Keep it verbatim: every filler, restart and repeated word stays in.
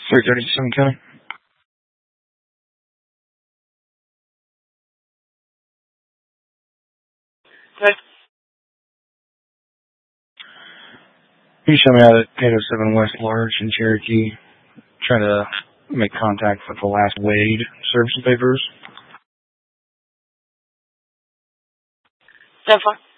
three thirty, Summit County. Okay. Can you show me out at eight oh seven West Larch in Cherokee? Trying to make contact with the last Wade service papers. So far.